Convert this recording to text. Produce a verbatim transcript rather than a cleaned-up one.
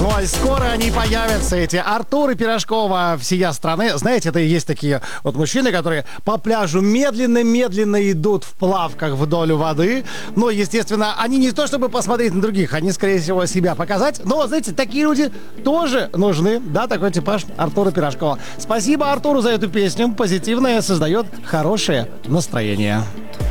Ой, скоро они появятся, эти Артур и Пирожкова всея страны. Знаете, это и есть такие вот мужчины, которые по пляжу медленно-медленно идут в плавках вдоль воды. Но, естественно, они не то чтобы посмотреть на других, они, скорее всего, себя показать. Но, знаете, такие люди тоже нужны. Да, такой типаж Артура Пирожкова. Спасибо Артуру за эту песню. Позитивная, создает хорошее настроение.